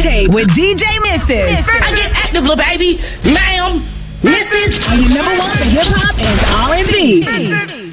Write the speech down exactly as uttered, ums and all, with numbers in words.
mixtape with D J Misfits. I get active, little baby. Ma'am, missus On your number one for hip hop and R and B.